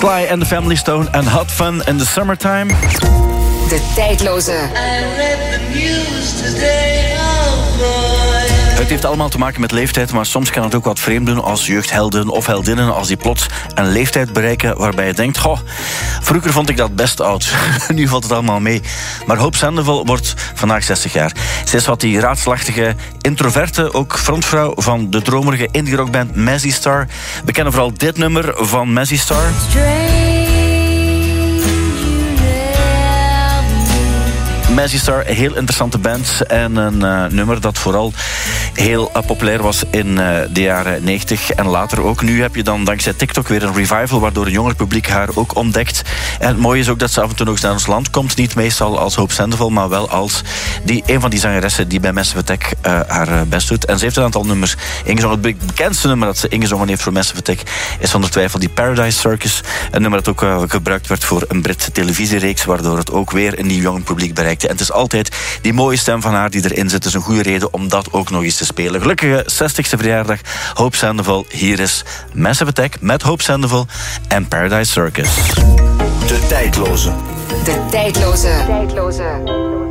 Sly and the Family Stone en Hot Fun in the Summertime. De tijdloze. Het heeft allemaal te maken met leeftijd, maar soms kan het ook wat vreemd doen als jeugdhelden of heldinnen, als die plots een leeftijd bereiken waarbij je denkt, goh, vroeger vond ik dat best oud. Nu valt het allemaal mee. Maar Hope Sandoval wordt vandaag 60 jaar. Ze is wat die raadslachtige, introverte, ook frontvrouw van de dromerige indie rockband Mazzy Star. We kennen vooral dit nummer van Mazzy Star. Mazzy Star, een heel interessante band en een nummer dat vooral heel populair was in de jaren 90 en later ook. Nu heb je dan dankzij TikTok weer een revival waardoor een jonger publiek haar ook ontdekt. En het mooie is ook dat ze af en toe nog eens naar ons land komt. Niet meestal als Hope Sandoval, maar wel als een van die zangeressen die bij Massive Attack haar best doet. En ze heeft een aantal nummers ingezongen. Het bekendste nummer dat ze ingezongen heeft voor Massive Attack is zonder twijfel die Paradise Circus. Een nummer dat ook gebruikt werd voor een Britse televisiereeks, waardoor het ook weer een nieuw jong publiek bereikte. En het is altijd die mooie stem van haar die erin zit. Het is een goede reden om dat ook nog eens te spelen. Gelukkige 60ste verjaardag, Hope Sandoval. Hier is Massive Attack met Hope Sandoval en Paradise Circus. De tijdloze. De tijdloze.